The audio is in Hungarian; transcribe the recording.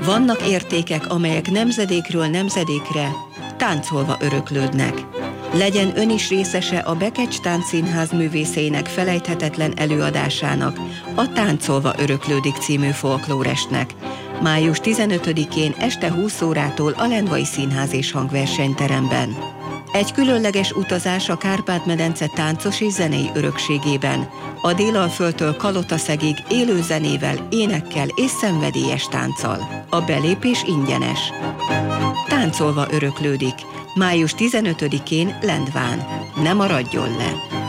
Vannak értékek, amelyek nemzedékről nemzedékre táncolva öröklődnek. Legyen ön is részese a Bekecs Táncszínház művészeinek felejthetetlen előadásának, a Táncolva öröklődik című folklórestnek. Május 15-én este 20 órától a Lendvai Színház és Hangversenyteremben. Egy különleges utazás a Kárpát-medence táncos és zenei örökségében. A Délalföldtől Kalotaszegig élő zenével, énekkel és szenvedélyes tánccal. A belépés ingyenes. Táncolva öröklődik. Május 15-én Lendván. Ne maradjon le!